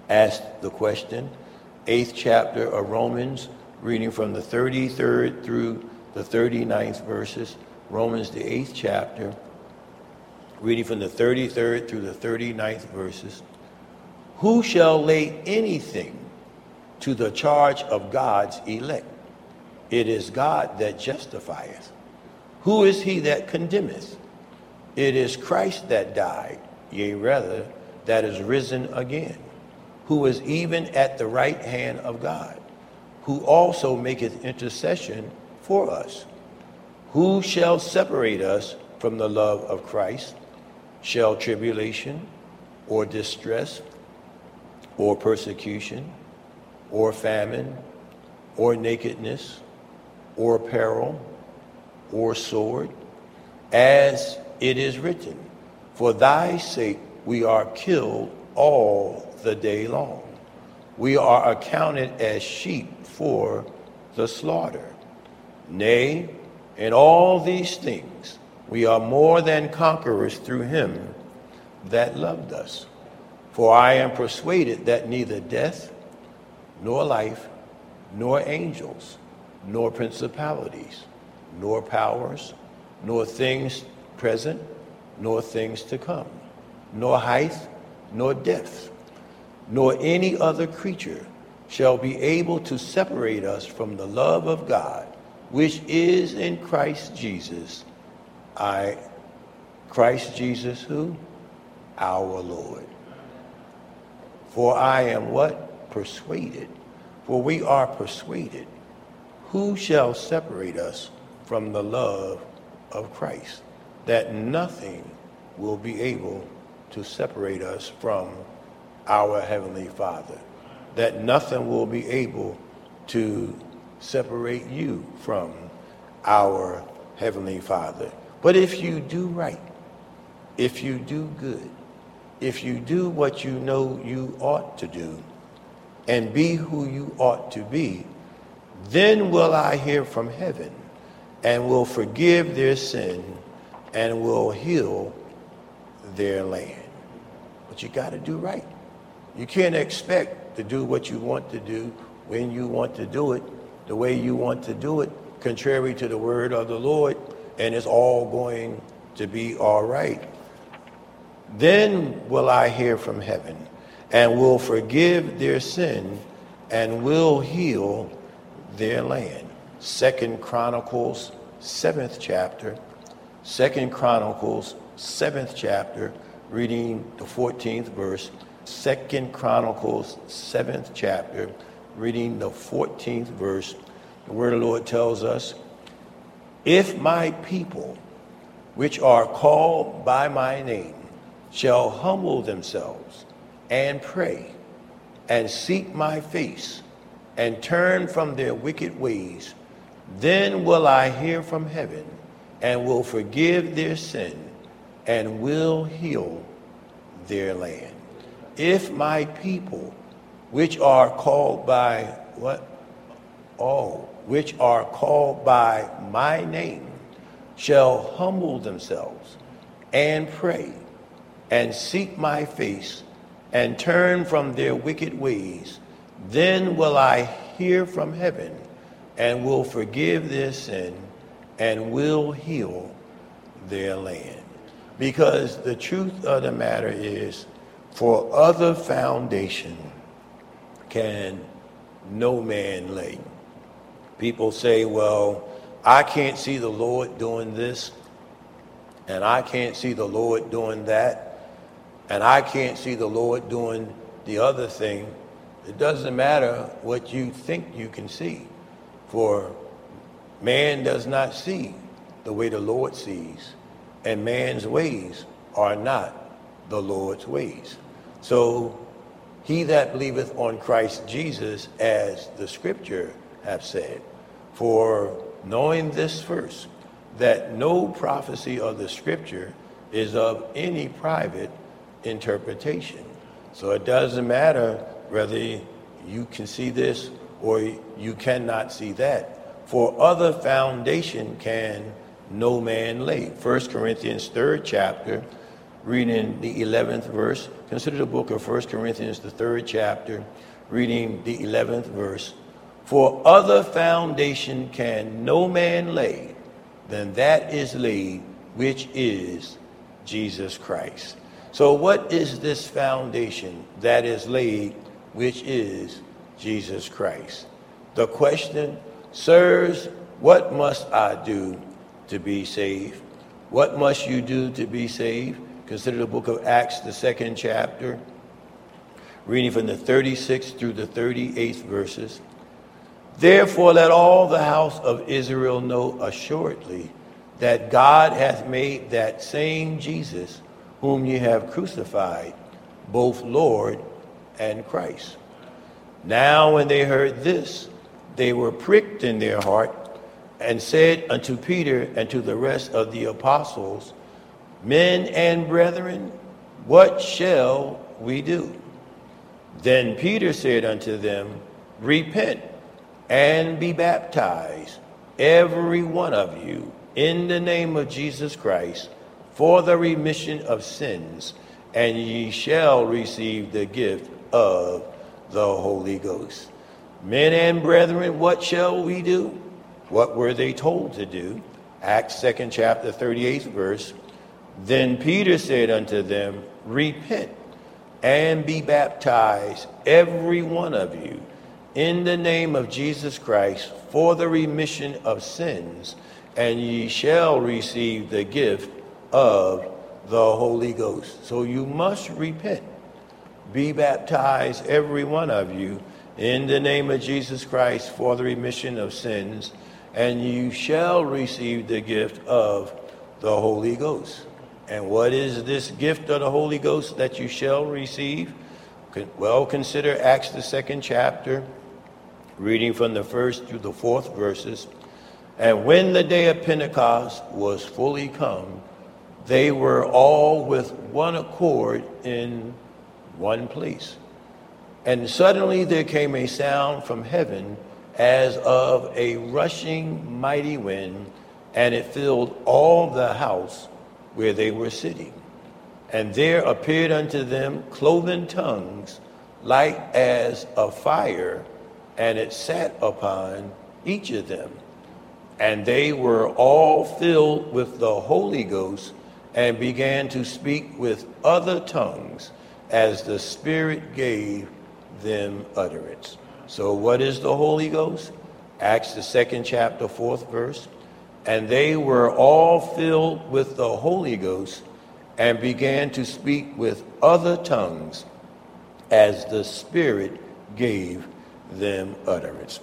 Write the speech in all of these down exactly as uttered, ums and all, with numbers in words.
asked the question. Eighth chapter of Romans, reading from the thirty-third through the thirty-ninth verses. Romans, the eighth chapter, reading from the thirty-third through the thirty-ninth verses. Who shall lay anything to the charge of God's elect? It is God that justifieth. Who is he that condemneth? It is Christ that died, yea, rather, that is risen again, who is even at the right hand of God, who also maketh intercession for us. Who shall separate us from the love of Christ? Shall tribulation, or distress, or persecution, or famine, or nakedness, or peril, or sword? As it is written, for thy sake we are killed all the day long. We are accounted as sheep for the slaughter. Nay, in all these things we are more than conquerors through him that loved us. For I am persuaded that neither death, nor life, nor angels, nor principalities, nor powers, nor things present, nor things to come, nor height, nor depth, nor any other creature shall be able to separate us from the love of God, which is in Christ Jesus. I, Christ Jesus, who? Our Lord. For I am what? Persuaded. For we are persuaded. Who shall separate us from the love of Christ? That nothing will be able to separate us from our Heavenly Father. That nothing will be able to separate you from our Heavenly Father. But if you do right, if you do good, if you do what you know you ought to do, and be who you ought to be, then will I hear from heaven, and will forgive their sin, and will heal their land. But you got to do right. You can't expect to do what you want to do when you want to do it, the way you want to do it, contrary to the word of the Lord, and it's all going to be all right. Then will I hear from heaven, and will forgive their sin, and will heal their land. Second Chronicles, seventh chapter. Second Chronicles, seventh chapter, reading the fourteenth verse. Second Chronicles, seventh chapter, reading the fourteenth verse. The word of the Lord tells us, if my people, which are called by my name, shall humble themselves and pray and seek my face and turn from their wicked ways, then will I hear from heaven and will forgive their sin and will heal their land. If my people, which are called by what? Oh, which are called by my name, shall humble themselves and pray and seek my face and turn from their wicked ways, then will I hear from heaven and will forgive their sin and will heal their land. Because the truth of the matter is, for other foundation can no man lay. People say, well, I can't see the Lord doing this, and I can't see the Lord doing that, and I can't see the Lord doing the other thing. It doesn't matter what you think you can see, for man does not see the way the Lord sees, and man's ways are not the Lord's ways. So he that believeth on Christ Jesus, as the scripture have said, for knowing this first, that no prophecy of the scripture is of any private interpretation. So it doesn't matter whether you can see this or you cannot see that. For other foundation can no man lay. First Corinthians third chapter, reading the eleventh verse. Consider the book of First Corinthians, the third chapter, reading the eleventh verse. For other foundation can no man lay than that is laid, which is Jesus Christ. So what is this foundation that is laid, which is Jesus Christ? The question, sirs, what must I do to be saved? What must you do to be saved? Consider the book of Acts, the second chapter, reading from the thirty-sixth through the thirty-eighth verses. Therefore let all the house of Israel know assuredly that God hath made that same Jesus, whom ye have crucified, both Lord and Christ. Now when they heard this, they were pricked in their heart, and said unto Peter and to the rest of the apostles, Men and brethren, what shall we do? Then Peter said unto them, Repent and be baptized, every one of you, in the name of Jesus Christ, for the remission of sins, and ye shall receive the gift of the Holy Ghost. Men and brethren, what shall we do? What were they told to do? Acts second chapter, thirty-eighth verse. Then Peter said unto them, Repent and be baptized, every one of you, in the name of Jesus Christ, for the remission of sins, and ye shall receive the gift of the Holy Ghost. So you must repent. Be baptized, every one of you, in the name of Jesus Christ, for the remission of sins, and you shall receive the gift of the Holy Ghost. And what is this gift of the Holy Ghost that you shall receive? Well, consider Acts the second chapter, reading from the first through the fourth verses. And when the day of Pentecost was fully come, they were all with one accord in one place. And suddenly there came a sound from heaven as of a rushing mighty wind, and it filled all the house where they were sitting. And there appeared unto them cloven tongues, like as of fire, and it sat upon each of them. And they were all filled with the Holy Ghost, and began to speak with other tongues, as the Spirit gave them utterance. So what is the Holy Ghost? Acts the second chapter, fourth verse. And they were all filled with the Holy Ghost, and began to speak with other tongues, as the Spirit gave them utterance.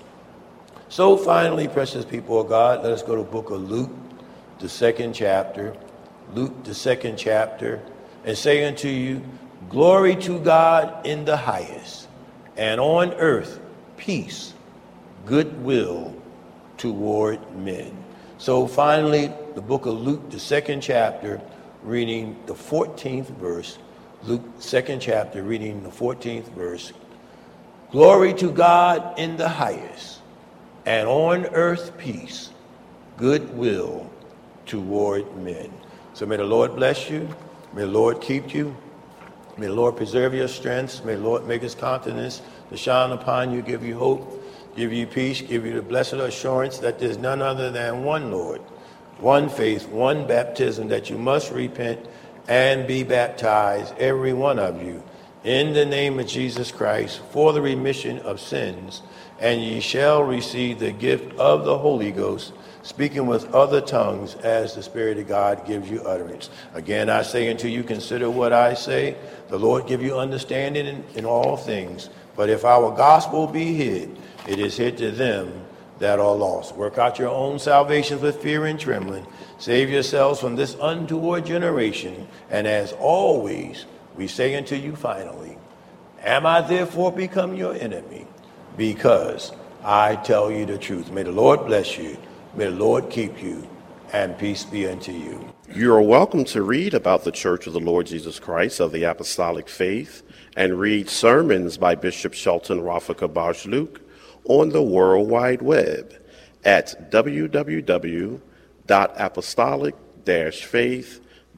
So finally, precious people of God, let us go to the book of Luke, the second chapter. Luke, the second chapter, and say unto you, Glory to God in the highest, and on earth peace, goodwill toward men. So finally, the book of Luke, the second chapter, reading the fourteenth verse. Luke, second chapter, reading the fourteenth verse. Glory to God in the highest, and on earth peace, goodwill toward men. So may the Lord bless you. May the Lord keep you. May the Lord preserve your strengths. May the Lord make his countenance to shine upon you, give you hope, give you peace, give you the blessed assurance that there's none other than one Lord, one faith, one baptism, that you must repent and be baptized, every one of you, in the name of Jesus Christ, for the remission of sins, and ye shall receive the gift of the Holy Ghost, speaking with other tongues as the Spirit of God gives you utterance. Again, I say unto you, consider what I say. The Lord give you understanding in, in all things. But if our gospel be hid, it is hid to them that are lost. Work out your own salvation with fear and trembling. Save yourselves from this untoward generation. And as always, we say unto you finally, am I therefore become your enemy? Because I tell you the truth. May the Lord bless you. May the Lord keep you, and peace be unto you. You are welcome to read about the Church of the Lord Jesus Christ of the Apostolic Faith and read sermons by Bishop Shelton Rafika Luke on the World Wide Web at w w w dot apostolic dash faith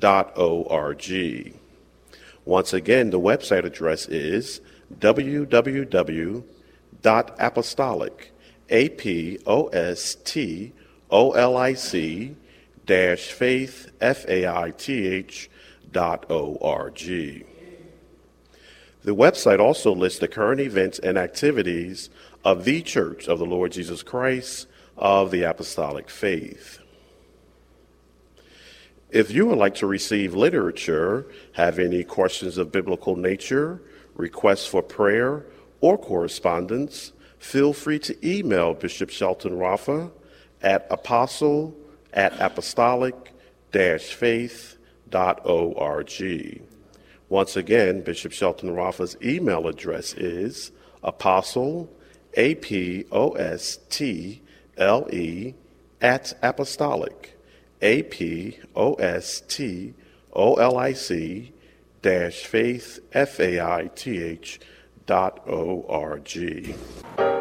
dot org. Once again, the website address is w w w dot apostolic, A P O S T O L I C, dash faith, F A I T H, dot O R G. The website also lists the current events and activities of the Church of the Lord Jesus Christ of the Apostolic Faith. If you would like to receive literature, have any questions of biblical nature, requests for prayer, or correspondence, feel free to email Bishop Shelton Rafa at apostle at apostolic dash faith dot org. Once again, Bishop Shelton Rafa's email address is apostle, A P O S T L E, at apostolic, A P O S T O L I C, dash faith, F A I T H, dot O R G.